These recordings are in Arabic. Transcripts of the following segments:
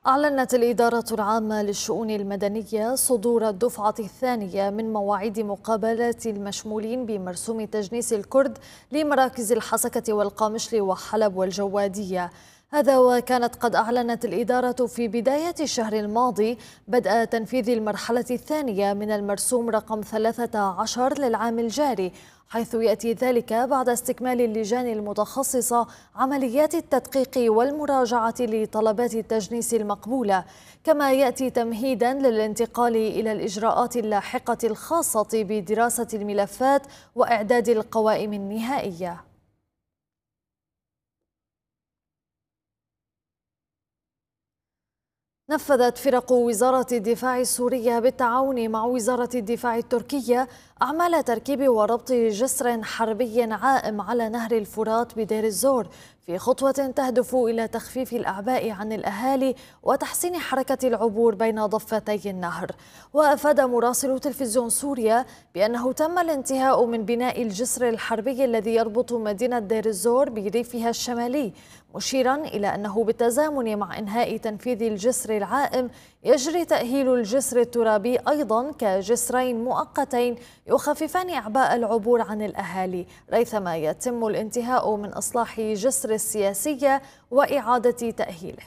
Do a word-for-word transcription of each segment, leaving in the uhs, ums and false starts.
أعلنت الإدارة العامة للشؤون المدنية صدور الدفعة الثانية من مواعيد مقابلة المشمولين بمرسوم تجنيس الكرد لمراكز الحسكة والقامشل وحلب والجوادية. هذا وكانت قد أعلنت الإدارة في بداية الشهر الماضي بدء تنفيذ المرحلة الثانية من المرسوم رقم ثلاثة عشر للعام الجاري، حيث يأتي ذلك بعد استكمال اللجان المتخصصة عمليات التدقيق والمراجعة لطلبات التجنيس المقبولة، كما يأتي تمهيدا للانتقال إلى الإجراءات اللاحقة الخاصة بدراسة الملفات وإعداد القوائم النهائية. نفذت فرق وزارة الدفاع السورية بالتعاون مع وزارة الدفاع التركية أعمال تركيب وربط جسر حربي عائم على نهر الفرات بدير الزور، في خطوة تهدف إلى تخفيف الأعباء عن الأهالي وتحسين حركة العبور بين ضفتي النهر. وأفاد مراسل تلفزيون سوريا بأنه تم الانتهاء من بناء الجسر الحربي الذي يربط مدينة دير الزور بريفها الشمالي، مشيرا إلى أنه بالتزامن مع إنهاء تنفيذ الجسر العائم يجري تأهيل الجسر الترابي أيضا كجسرين مؤقتين يخففان أعباء العبور عن الأهالي، ريثما يتم الانتهاء من إصلاح جسر السياسية وإعادة تأهيله.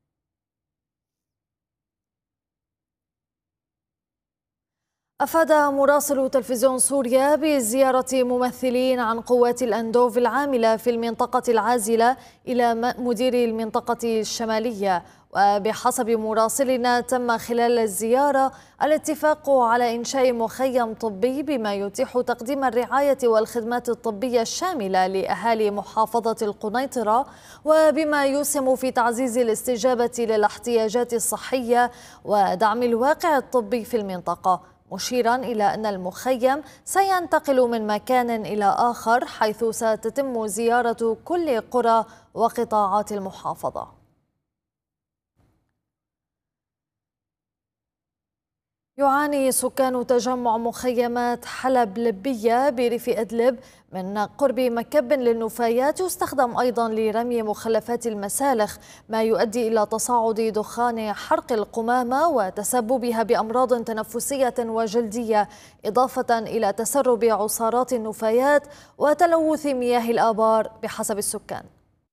أفاد مراسل تلفزيون سوريا بزيارة ممثلين عن قوات الأندوف العاملة في المنطقة العازلة إلى مدير المنطقة الشمالية. وبحسب مراسلنا تم خلال الزيارة الاتفاق على إنشاء مخيم طبي بما يتيح تقديم الرعاية والخدمات الطبية الشاملة لأهالي محافظة القنيطرة، وبما يسهم في تعزيز الاستجابة للاحتياجات الصحية ودعم الواقع الطبي في المنطقة، مشيرا إلى أن المخيم سينتقل من مكان إلى آخر حيث ستتم زيارة كل قرى وقطاعات المحافظة. يعاني سكان تجمع مخيمات حلب لبية بريف إدلب من قرب مكب للنفايات يستخدم أيضا لرمي مخلفات المسالخ، ما يؤدي إلى تصاعد دخان حرق القمامة وتسببها بأمراض تنفسية وجلدية، إضافة إلى تسرب عصارات النفايات وتلوث مياه الآبار بحسب السكان.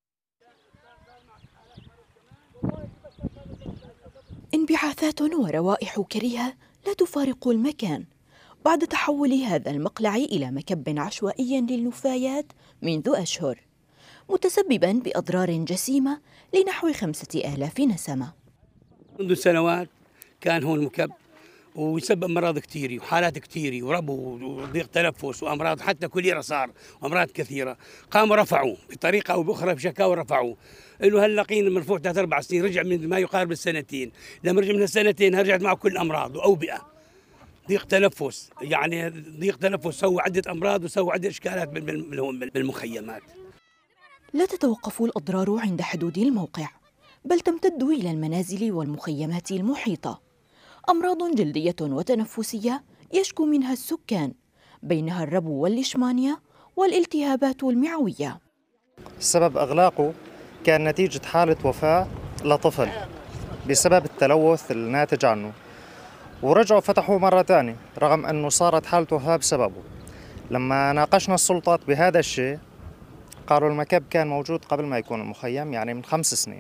انبعاثات وروائح كريهة لا تفارق المكان بعد تحول هذا المقلع إلى مكب عشوائي للنفايات منذ أشهر، متسبباً بأضرار جسيمة لنحو خمسة آلاف نسمة. منذ سنوات كان هون مكب ويسبب أمراض كثيرة وحالات كثيرة وربو وضيق تنفس وأمراض حتى كوليرا صار وأمراض كثيرة. قاموا رفعوا بطريقة أو بأخرى بشكاوى رفعوا إنه هاللقين مرفوع ثلاث أربع سنين، رجع من ما يقارب السنتين، لما رجع من السنتين رجعت معه كل الأمراض وأوبئة ضيق تنفس، يعني ضيق تنفس سوى عدة أمراض وسوى عدة إشكالات بالمخيمات. لا تتوقف الأضرار عند حدود الموقع بل تمتد إلى المنازل والمخيمات المحيطة. أمراض جلدية وتنفسية يشكو منها السكان، بينها الربو والليشمانيا والالتهابات المعوية. سبب إغلاقه كان نتيجة حالة وفاة لطفل بسبب التلوث الناتج عنه، ورجعوا فتحوه مرة ثانية رغم أنه صارت حالة وفاة بسببه. لما ناقشنا السلطات بهذا الشيء قالوا المكب كان موجود قبل ما يكون المخيم، يعني من خمس سنين.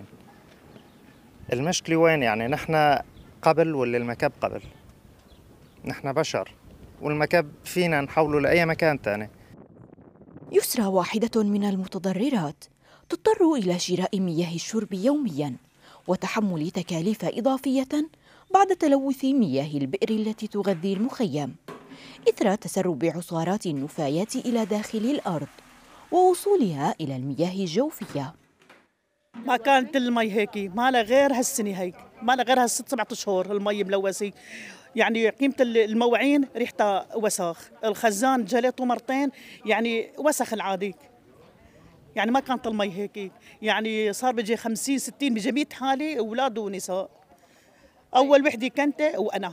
المشكلة وين؟ يعني نحن قبل ولا المكب قبل؟ نحن بشر والمكب فينا نحوله لأي مكان تاني. يسرى واحدة من المتضررات تضطر إلى شراء مياه الشرب يومياً وتحمل تكاليف إضافية بعد تلوث مياه البئر التي تغذي المخيم إثر تسرب عصارات النفايات إلى داخل الأرض ووصولها إلى المياه الجوفية. ما كانت المي هيك، ما لها غير هالسنة هيك، ما لها غير هالست سبعة أشهر المي ملوثة، يعني قيمة المواعين ريحتها وسخ، الخزان جلته مرتين يعني وسخ العادي، يعني ما كانت المي هيك، يعني صار بيجي خمسين ستين بيجي مية حالة أولاد ونساء، أول وحدة كنت وأنا.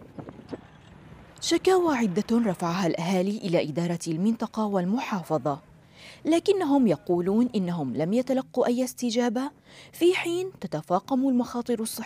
شكاوى عدة رفعها الأهالي إلى إدارة المنطقة والمحافظة، لكنهم يقولون إنهم لم يتلقوا أي استجابة في حين تتفاقم المخاطر الصحية